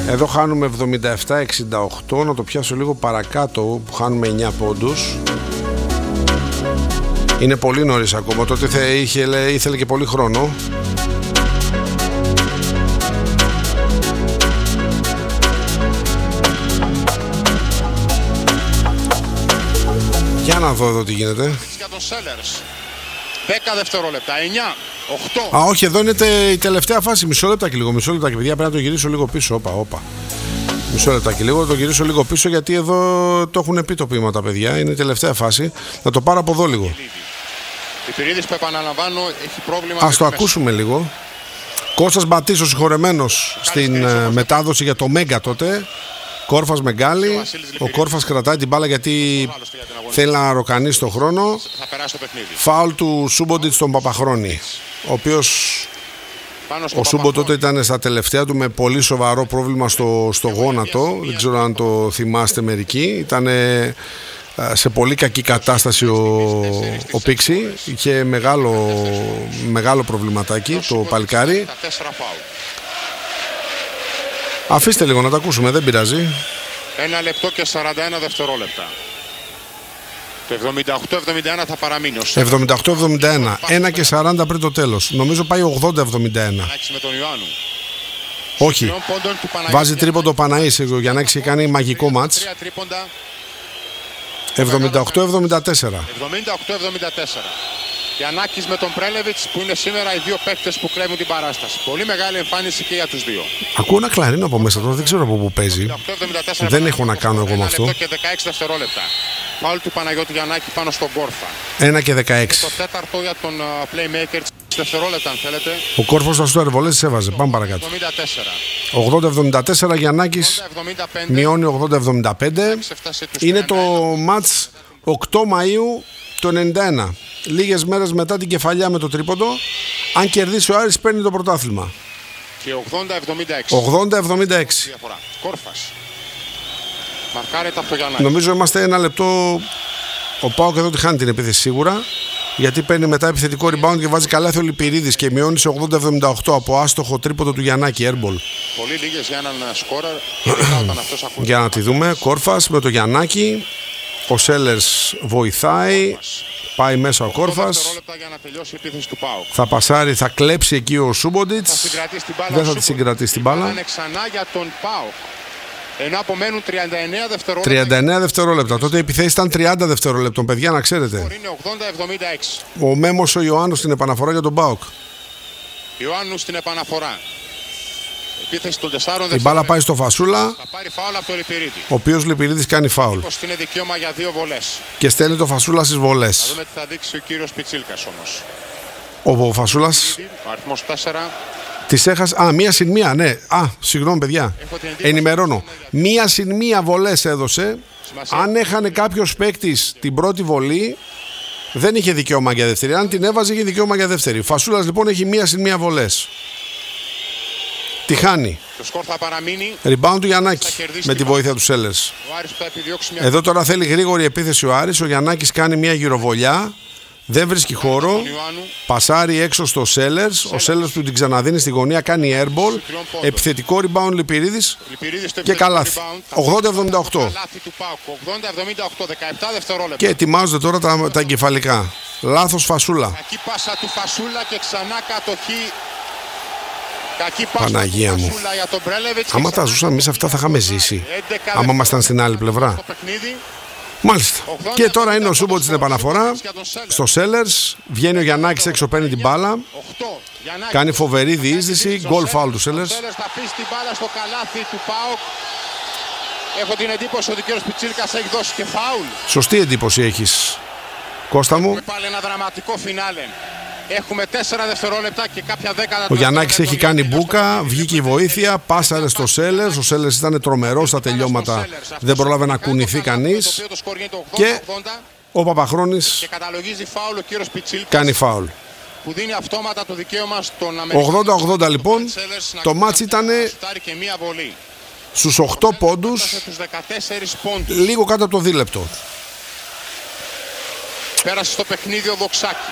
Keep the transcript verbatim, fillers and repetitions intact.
Εδώ χάνουμε εβδομήντα επτά εξήντα οκτώ. Να το πιάσω λίγο παρακάτω που χάνουμε εννιά πόντους. Είναι πολύ νωρίς ακόμα. Τότε είχε, ήθελε και πολύ χρόνο. Για να δω εδώ τι γίνεται. δέκα δευτερόλεπτα, εννιά, οκτώ. Α, όχι, εδώ είναι η τελευταία φάση. Μισό λεπτά και λίγο. Μισό λεπτά και παιδιά, πρέπει να το γυρίσω λίγο πίσω. Όπα, όπα. Μισό λεπτά και λίγο. Να το γυρίσω λίγο πίσω γιατί εδώ το έχουν πει το ποίημα τα παιδιά. Είναι η τελευταία φάση. Να το πάρω από εδώ λίγο. Λιπηρίδης που επαναλαμβάνω έχει πρόβλημα. Ας το ακούσουμε λίγο. Κώστας Μπατής, ο συγχωρεμένος στην uh, μετάδοση για το Μέγκα τότε. Κόρφας Μεγκάλη. Ο Κόρφας κρατάει την μπάλα γιατί θέλει να ροκανίσει τον χρόνο. Φάουλ του Σούμποντιτς στον Παπαχρόνη, ο οποίος ο Σούμπο τότε ήταν στα τελευταία του με πολύ σοβαρό πρόβλημα στο, στο γόνατο. Δεν ξέρω αν το θυμάστε μερικοί. Ήταν σε πολύ κακή κατάσταση ο, ο Πίξη. Είχε μεγάλο, μεγάλο προβληματάκι το παλικάρι. Αφήστε λίγο να τα ακούσουμε, δεν πειράζει. Ένα λεπτό και σαράντα ένα δευτερόλεπτα. Το εβδομήντα οκτώ εβδομήντα ένα θα παραμείνει. εβδομήντα οκτώ εβδομήντα ένα. ένα και σαράντα πριν το τέλος. Νομίζω πάει ογδόντα εβδομήντα ένα. Με τον Ιωάννου. Όχι. Βάζει τρίποντο ο Παναής. Ο Γιαννάκης έχει κάνει μαγικό μάτς. εβδομήντα οκτώ εβδομήντα τέσσερα. εβδομήντα οκτώ εβδομήντα τέσσερα. Γιαννάκης με τον Πρέλεβιτς που είναι σήμερα οι δύο παίκτες που κλέβουν την παράσταση. Πολύ μεγάλη εμφάνιση και για τους δύο. Ακούω ένα κλαρίνο από μέσα τώρα, δεν ξέρω από πού παίζει. Δεν έχω να κάνω εγώ με αυτό. ένα λεπτό και δεκαέξι δευτερόλεπτα. Φάουλ του Παναγιώτη Γιαννάκη πάνω στον Κόρφα. ένα και δεκαέξι. Το τέταρτο για τον uh, playmaker δευτερόλεπτα αν θέλετε. Ο Κόρφος στα στου βολές έβαζε. Πάμε παρακάτω. εβδομήντα τέσσερα. ογδόντα εβδομήντα τέσσερα Γιαννάκης μειώνει ογδόντα εβδομήντα πέντε. Είναι το μάτς οκτώ Μαΐου το ενενήντα ένα. Λίγες μέρες μετά την κεφαλιά με το τρίποντο. Αν κερδίσει ο Άρης παίρνει το πρωτάθλημα. Και ογδόντα εβδομήντα έξι. ογδόντα εβδομήντα έξι. Κόρφας. Μαρκάρεται από το Γιαννάκη. Νομίζω είμαστε ένα λεπτό. Ο ΠΑΟΚ εδώ τη χάνει την επίθεση σίγουρα. Γιατί παίρνει μετά επιθετικό rebound και βάζει καλάθι ο Λιπηρίδης και μειώνει σε ογδόντα εβδομήντα οκτώ από άστοχο τρίποντο του Γιαννάκη. Airball. Πολύ λίγες για έναν σκόρερ. Για να τη δούμε. Κόρφας με το Γιαννάκη. Ο Σέλερς βοηθάει. Πάει μέσα ο Κόρφας. Θα πασάρει, θα κλέψει εκεί ο Σούμποντιτς. Δεν θα τη συγκρατήσει την μπάλα. Ενώ απομένουν τριάντα εννέα δευτερόλεπτα. τριάντα εννέα δευτερόλεπτα. Τότε η επιθέση ήταν τριάντα δευτερόλεπτων, παιδιά, να ξέρετε. Είναι ογδόντα εβδομήντα έξι. Ο Μέμος ο Ιωάννου στην επαναφορά για τον ΠΑΟΚ. Ιωάννου στην επαναφορά. Επίθεση των τεσσάρων. Η μπάλα πάει στο Φασούλα. Θα πάρει φάουλ από το Λιπηρίδη. Ο οποίος Λιπηρίδης κάνει φάουλ. Είναι δικαίωμα για δύο βολές. Και στέλνει το Φασούλα στις βολές. Θα δούμε τι θα δείξει ο κύριος Πιτσίλκας όμως. Ο Φασούλας. Ο αριθμός τέσσερα. Τις έχασε. Α, μία συν μία, ναι. Α, συγγνώμη, παιδιά. Ενημερώνω. Μία συν μία βολές έδωσε. Σημασία. Αν έχανε κάποιος παίκτης την πρώτη βολή, δεν είχε δικαίωμα για δεύτερη. Αν την έβαζε, είχε δικαίωμα για δεύτερη. Φασούλας λοιπόν έχει μία συν μία βολές. Τη χάνει. Το σκορ θα παραμείνει. Rebound του Γιαννάκη με τη βοήθεια του Σέλερς. Μια... Εδώ τώρα θέλει γρήγορη επίθεση ο Άρης. Ο Γιαννάκης κάνει μια γυροβολιά. Δεν βρίσκει χώρο. Πασάρει έξω στο Σέλερς. Ο Σέλερς του την ξαναδίνει στη γωνία. Κάνει airball. Επιθετικό rebound Λιπηρίδης. Και καλάθι. ογδόντα εβδομήντα οκτώ. Και ετοιμάζονται τώρα τα, τα εγκεφαλικά. Λάθος Φασούλα. Κακή πάσα του Φασούλα και ξανά κατοχή. Παναγία μου. Άμα τα ζούσαμε εμείς αυτά θα είχαμε ζήσει. Άμα ήμασταν στην άλλη πλευρά. Μάλιστα. Και τώρα είναι ο Σούμποτς στην επαναφορά. Στο Σέλερς. Βγαίνει ο Γιαννάκης έξω, παίρνει την μπάλα. Κάνει φοβερή διείσδυση. Γκολ φάουλ του Σέλερς. Έχω την εντύπωση ότι ο κύριος Πιτσίλκας έχει δώσει και φάουλ. Σωστή εντύπωση έχεις, Κώστα μου. Πάλι ένα δραματικό φινάλε. Έχουμε τέσσερα δευτερόλεπτα και κάποια δέκατα. Ο Γιαννάκης έχει κάνει μπούκα, βγήκε η βοήθεια, πάσαρε στο Σέλερς. Ο Σέλερς ήταν τρομερός στα τελειώματα, δεν πρόλαβε να κουνηθεί κανείς. Και ο Παπαχρόνης κάνει φάουλ. Που δίνει αυτόματα το δικαίωμα στον ογδόντα ογδόντα λοιπόν. Το μάτς ήταν στους οκτώ πόντους, λίγο κάτω από το δίλεπτο. Πέρασε στο παιχνίδι ο Δοξάκη.